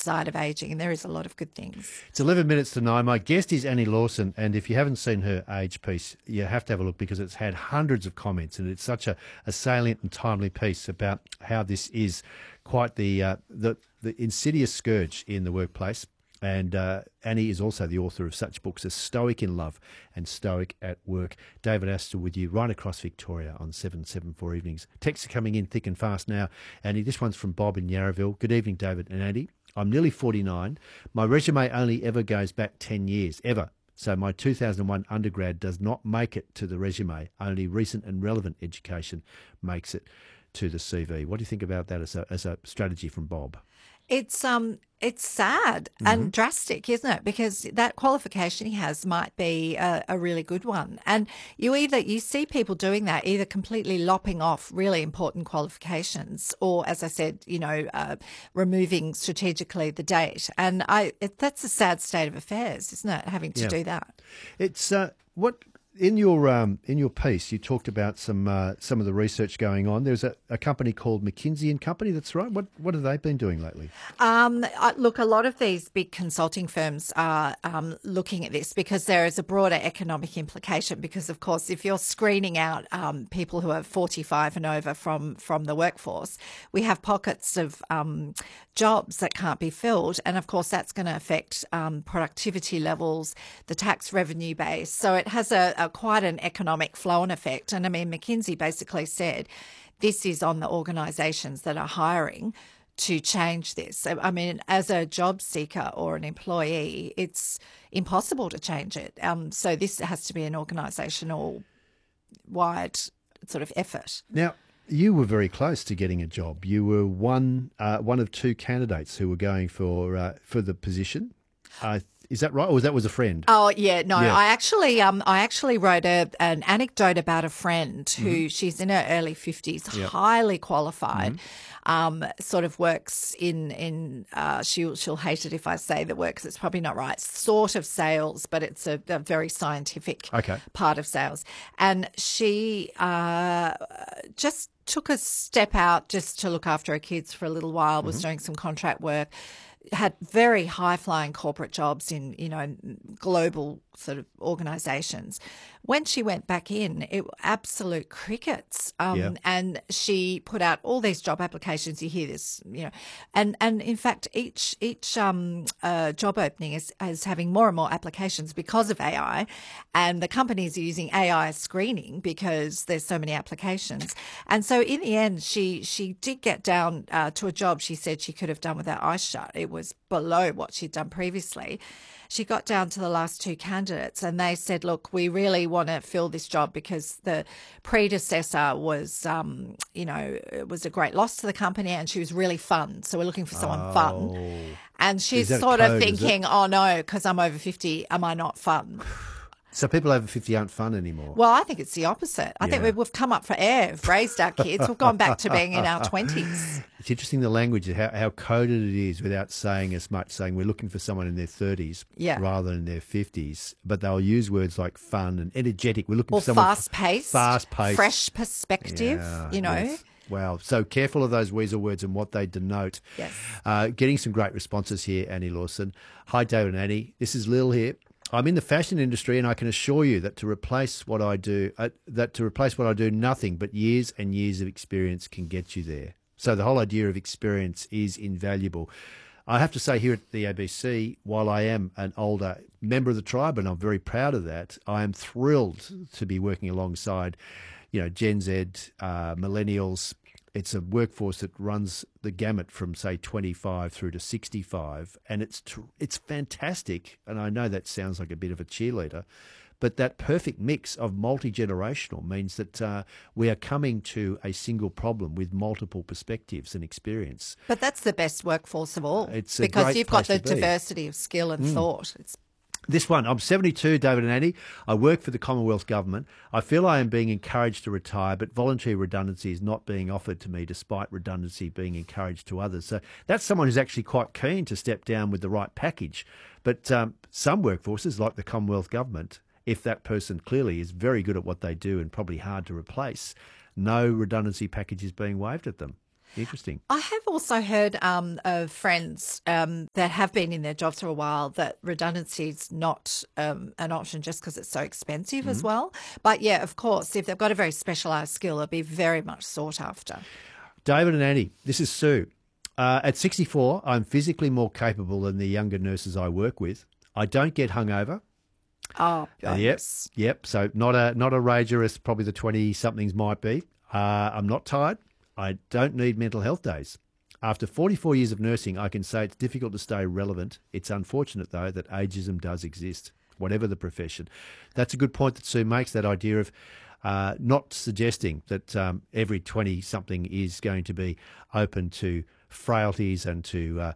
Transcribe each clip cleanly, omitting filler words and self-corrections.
side of ageing, and there is a lot of good things. It's 11 minutes to 9. My guest is Annie Lawson, and if you haven't seen her age piece, you have to have a look because it's had hundreds of comments, and it's such a salient and timely piece about how this is quite the insidious scourge in the workplace. And Annie is also the author of such books as Stoic in Love and Stoic at Work. David Astor with you right across Victoria on 774 Evenings. Texts are coming in thick and fast now. Annie, this one's from Bob in Yarraville. Good evening, David and Annie. I'm nearly 49. My resume only ever goes back 10 years, ever. So my 2001 undergrad does not make it to the resume. Only recent and relevant education makes it to the CV. What do you think about that as a strategy from Bob? It's sad and drastic, isn't it? Because that qualification he has might be a really good one. And you see people doing that, either completely lopping off really important qualifications or, as I said, removing strategically the date. And that's a sad state of affairs, isn't it, having to do that? It's what... In your piece, you talked about some of the research going on. There's a company called McKinsey & Company. That's right. What have they been doing lately? Look, a lot of these big consulting firms are looking at this because there is a broader economic implication. Because, of course, if you're screening out people who are 45 and over from the workforce, we have pockets of jobs that can't be filled, and of course that's going to affect productivity levels, the tax revenue base. So it has quite an economic flow-on effect. And I mean, McKinsey basically said this is on the organisations that are hiring to change this. So, I mean, as a job seeker or an employee, it's impossible to change it. So this has to be an organisational wide sort of effort. Now, you were very close to getting a job. You were one of two candidates who were going for the position. Is that right, or was a friend? Oh yeah, no. Yeah. I actually wrote an anecdote about a friend who she's in her early 50s, highly qualified. Sort of works in she'll hate it if I say the word because it's probably not right. Sort of sales, but it's a very scientific part of sales. And she just took a step out just to look after her kids for a little while. Was doing some contract work. Had very high-flying corporate jobs in, global sort of organisations. When she went back in, it were absolute crickets. And she put out all these job applications. You hear this, and in fact, each job opening is having more and more applications because of AI, and the companies are using AI screening because there's so many applications. And so in the end, she did get down to a job she said she could have done with her eyes shut. It was below what she'd done previously. She got down to the last two candidates and they said, look, we really want to fill this job because the predecessor was, it was a great loss to the company and she was really fun. So we're looking for someone fun. And she's sort of thinking, oh no, because I'm over 50, am I not fun? So people over 50 aren't fun anymore? Well, I think it's the opposite. I think we've come up for air. We've raised our kids. We've gone back to being in our 20s. It's interesting the language, how coded it is without saying as much, saying we're looking for someone in their 30s rather than in their 50s. But they'll use words like fun and energetic. We're looking for someone fast-paced, fresh perspective, Yes. Wow. So careful of those weasel words and what they denote. Yes. Getting some great responses here, Annie Lawson. Hi, David and Annie. This is Lil here. I'm in the fashion industry, and I can assure you that to replace what I do, nothing but years and years of experience can get you there. So the whole idea of experience is invaluable. I have to say here at the ABC, while I am an older member of the tribe, and I'm very proud of that, I am thrilled to be working alongside, Gen Z, millennials. It's a workforce that runs the gamut from, say, 25 through to 65, and it's fantastic. And I know that sounds like a bit of a cheerleader, but that perfect mix of multi-generational means that we are coming to a single problem with multiple perspectives and experience. But that's the best workforce of all, because you've got the diversity of skill and thought. This one, I'm 72, David and Annie. I work for the Commonwealth Government. I feel I am being encouraged to retire, but voluntary redundancy is not being offered to me despite redundancy being encouraged to others. So that's someone who's actually quite keen to step down with the right package. But some workforces, like the Commonwealth Government, if that person clearly is very good at what they do and probably hard to replace, no redundancy package is being waived at them. Interesting. I have also heard of friends that have been in their jobs for a while that redundancy is not an option just because it's so expensive as well. But yeah, of course, if they've got a very specialised skill, it'll be very much sought after. David and Annie, this is Sue. At 64, I'm physically more capable than the younger nurses I work with. I don't get hungover. Oh, yes. Yep. So not a rager as probably the 20-somethings might be. I'm not tired. I don't need mental health days. After 44 years of nursing, I can say it's difficult to stay relevant. It's unfortunate, though, that ageism does exist, whatever the profession. That's a good point that Sue makes, that idea of not suggesting that every 20-something is going to be open to frailties and to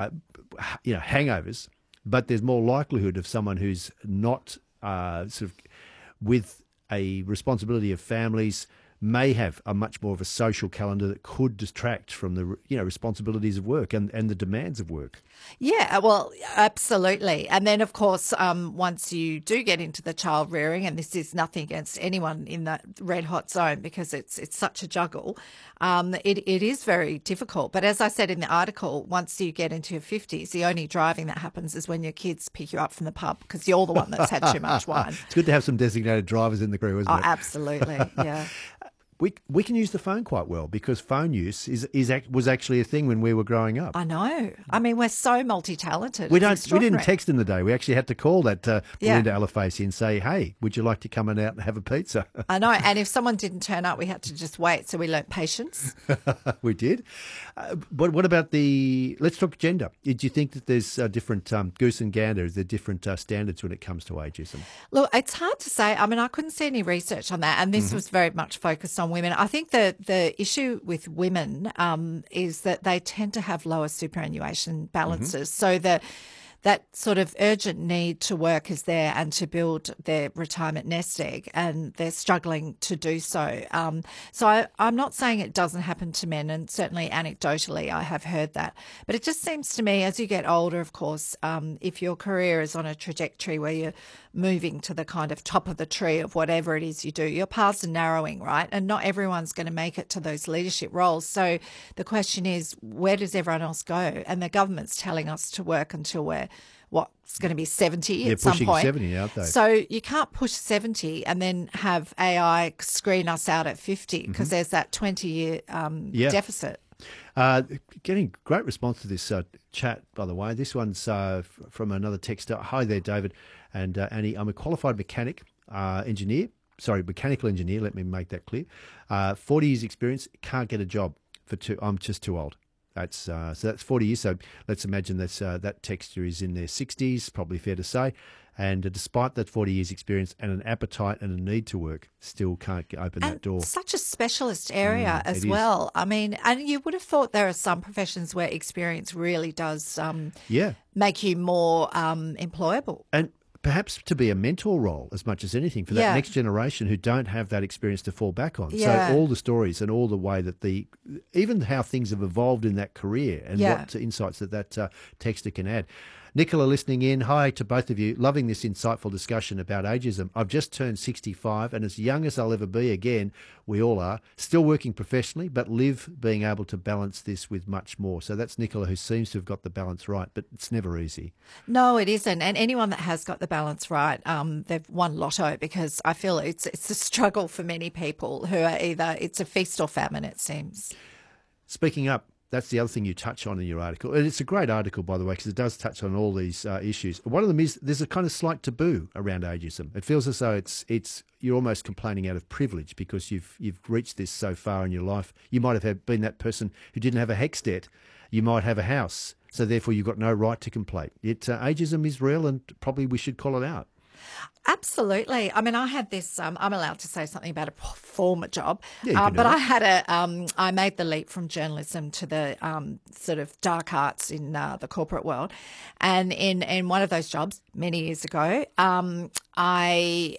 hangovers, but there's more likelihood of someone who's not sort of with a responsibility of families, may have a much more of a social calendar that could distract from the responsibilities of work and the demands of work. Yeah, well, absolutely. And then, of course, once you do get into the child rearing, and this is nothing against anyone in that red hot zone because it's such a juggle, it is very difficult. But as I said in the article, once you get into your 50s, the only driving that happens is when your kids pick you up from the pub because you're the one that's had too much wine. It's good to have some designated drivers in the crew, isn't it? Oh, absolutely, yeah. We can use the phone quite well because phone use was actually a thing when we were growing up. I know. I mean, we're so multi-talented. We didn't text in the day. We actually had to call that Belinda Alafasi and say, "Hey, would you like to come on out and have a pizza?" I know. And if someone didn't turn up, we had to just wait. So we learnt patience. We did. But what about let's talk gender. Do you think that there's different goose and gander? Is there different standards when it comes to ageism? Look, it's hard to say. I mean, I couldn't see any research on that. And this was very much focused on women. I think the issue with women is that they tend to have lower superannuation balances. So that sort of urgent need to work is there and to build their retirement nest egg, and they're struggling to do so. So I'm not saying it doesn't happen to men, and certainly anecdotally I have heard that. But it just seems to me as you get older, of course, if your career is on a trajectory where you're moving to the kind of top of the tree of whatever it is you do, your paths are narrowing, right? And not everyone's going to make it to those leadership roles. So the question is, where does everyone else go? And the government's telling us to work until we're what's going to be 70 at some point. They're pushing 70, aren't they? So you can't push 70 and then have AI screen us out at 50 because there's that 20-year deficit. Getting great response to this chat, by the way. This one's from another texter. Hi there, David and Annie. I'm a qualified mechanical engineer, let me make that clear. 40 years experience, can't get a job I'm just too old. So that's 40 years. So let's imagine that texture is in their 60s, probably fair to say. And despite that 40 years experience and an appetite and a need to work, still can't open that door. Such a specialist area as well. I mean, and you would have thought there are some professions where experience really does make you more employable. And perhaps to be a mentor role as much as anything for that next generation who don't have that experience to fall back on. Yeah. So all the stories and all the way that even how things have evolved in that career and what insights that texter can add. Nicola listening in, hi to both of you. Loving this insightful discussion about ageism. I've just turned 65 and as young as I'll ever be again, we all are, still working professionally, but live being able to balance this with much more. So that's Nicola who seems to have got the balance right, but it's never easy. No, it isn't. And anyone that has got the balance right, they've won lotto because I feel it's a struggle for many people who are it's a feast or famine, it seems. Speaking up, that's the other thing you touch on in your article. And it's a great article, by the way, because it does touch on all these issues. One of them is there's a kind of slight taboo around ageism. It feels as though it's you're almost complaining out of privilege because you've reached this so far in your life. You might have been that person who didn't have a HECS debt. You might have a house, so therefore you've got no right to complain. Ageism is real, and probably we should call it out. Absolutely. I mean, I had this, I'm allowed to say something about a former job, but I made the leap from journalism to the sort of dark arts in the corporate world. And in one of those jobs many years ago, I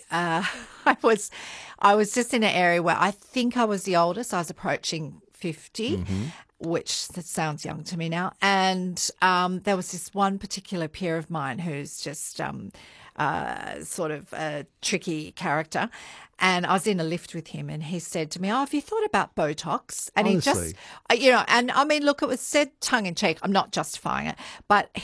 was just in an area where I think I was the oldest. I was approaching 50. Which that sounds young to me now. And there was this one particular peer of mine who's just sort of tricky character. And I was in a lift with him and he said to me, "Oh, have you thought about Botox?" And Honestly. he just, and I mean, look, it was said tongue in cheek. I'm not justifying it, but